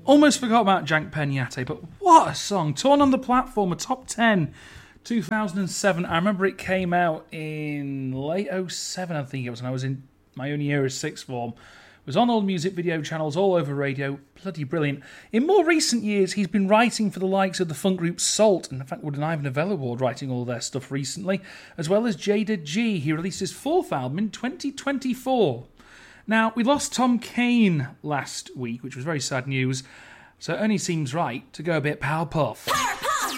Almost forgot about Jank Penyate, but what a song. Torn on the Platform, a top 10, 2007. I remember it came out in late 07, I think it was, when I was in my only year of sixth form. It was on all music video channels, all over radio. Bloody brilliant. In more recent years, he's been writing for the likes of the funk group Salt, and in fact won an Ivor Novello Award writing all their stuff recently, as well as Jada G. He released his fourth album in 2024. Now, we lost Tom Kane last week, which was very sad news, so it only seems right to go a bit Powerpuff.